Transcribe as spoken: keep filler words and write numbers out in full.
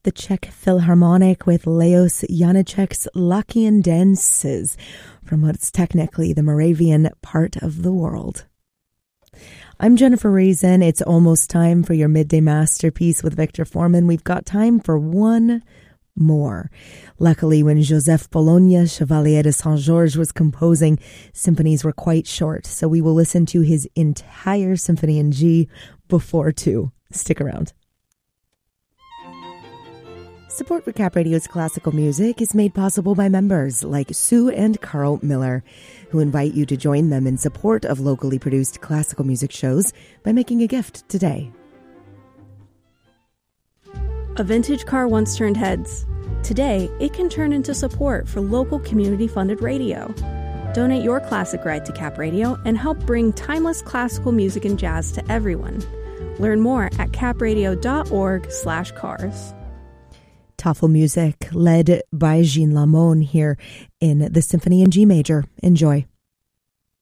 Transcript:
the Czech Philharmonic with Leos Janáček's Lakian Dances from what's technically the Moravian part of the world. I'm Jennifer Raisin. It's almost time for your midday masterpiece with Victor Foreman. We've got time for one more. Luckily, when Joseph Bologna, Chevalier de Saint-Georges, was composing, symphonies were quite short, so we will listen to his entire symphony in G before two. Stick around. Support for Cap Radio's classical music is made possible by members like Sue and Carl Miller, who invite you to join them in support of locally produced classical music shows by making a gift today. A vintage car once turned heads. Today, it can turn into support for local community-funded radio. Donate your classic ride to Cap Radio and help bring timeless classical music and jazz to everyone. Learn more at capradio.org slash cars. Toffel music led by Jean Lamone here in the Symphony in G Major. Enjoy.